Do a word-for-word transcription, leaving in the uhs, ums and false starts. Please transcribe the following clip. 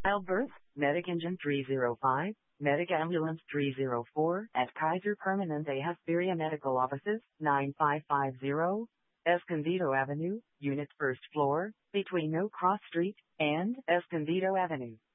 Childbirth, Medic Engine three oh five, Medic Ambulance three oh four, at Kaiser Permanente Hesperia Medical Offices, nine five five zero, Escondido Avenue, Unit First Floor, between No Cross Street and Escondido Avenue.